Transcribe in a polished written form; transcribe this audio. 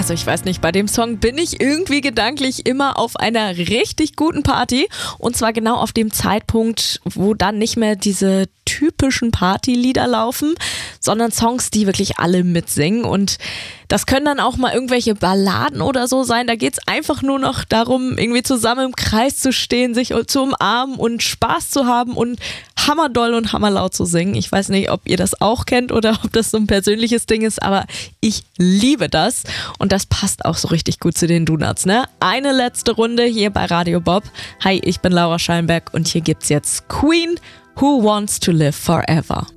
Also ich weiß nicht, bei dem Song bin ich irgendwie gedanklich immer auf einer richtig guten Party. Und zwar genau auf dem Zeitpunkt, wo dann nicht mehr diese typischen Partylieder laufen, sondern Songs, die wirklich alle mitsingen. Und das können dann auch mal irgendwelche Balladen oder so sein. Da geht es einfach nur noch darum, irgendwie zusammen im Kreis zu stehen, sich zu umarmen und Spaß zu haben und hammerdoll und hammerlaut zu singen. Ich weiß nicht, ob ihr das auch kennt oder ob das so ein persönliches Ding ist, aber ich liebe das und das passt auch so richtig gut zu den Donuts, ne? Eine letzte Runde hier bei Radio Bob. Hi, ich bin Laura Schallenberg und hier gibt's jetzt Queen, Who Wants to Live Forever.